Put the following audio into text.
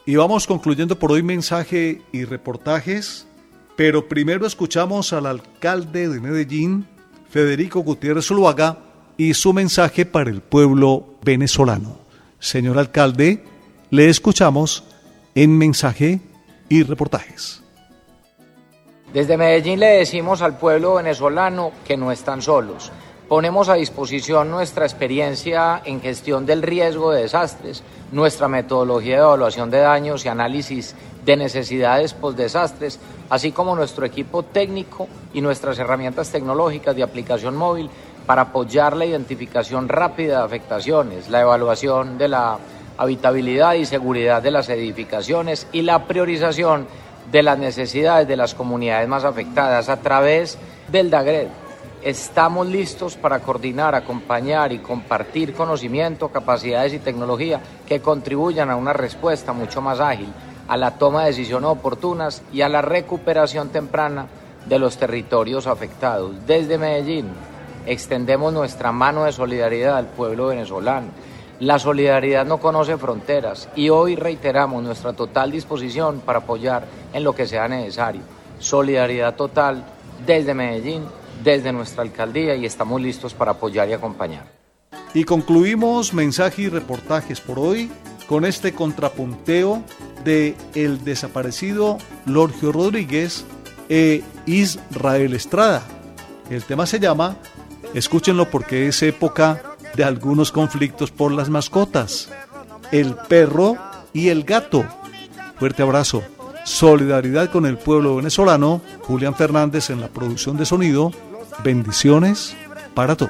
Y vamos concluyendo por hoy mensaje y reportajes, pero primero escuchamos al alcalde de Medellín, Federico Gutiérrez Zuluaga, y su mensaje para el pueblo venezolano. Señor alcalde, le escuchamos en mensaje y reportajes. Desde Medellín le decimos al pueblo venezolano que no están solos. Ponemos a disposición nuestra experiencia en gestión del riesgo de desastres, nuestra metodología de evaluación de daños y análisis de necesidades postdesastres, así como nuestro equipo técnico y nuestras herramientas tecnológicas de aplicación móvil para apoyar la identificación rápida de afectaciones, la evaluación de la habitabilidad y seguridad de las edificaciones y la priorización de las necesidades de las comunidades más afectadas a través del DAGRED. Estamos listos para coordinar, acompañar y compartir conocimiento, capacidades y tecnología que contribuyan a una respuesta mucho más ágil, a la toma de decisiones oportunas y a la recuperación temprana de los territorios afectados. Desde Medellín extendemos nuestra mano de solidaridad al pueblo venezolano. La solidaridad no conoce fronteras y hoy reiteramos nuestra total disposición para apoyar en lo que sea necesario. Solidaridad total desde Medellín, desde nuestra alcaldía, y estamos listos para apoyar y acompañar. Y concluimos mensaje y reportajes por hoy con este contrapunteo de el desaparecido Lorgio Rodríguez e Israel Estrada. El tema se llama, escúchenlo porque es época de algunos conflictos por las mascotas, el perro y el gato. Fuerte abrazo. Solidaridad con el pueblo venezolano. Julián Fernández en la producción de sonido. Bendiciones para todos.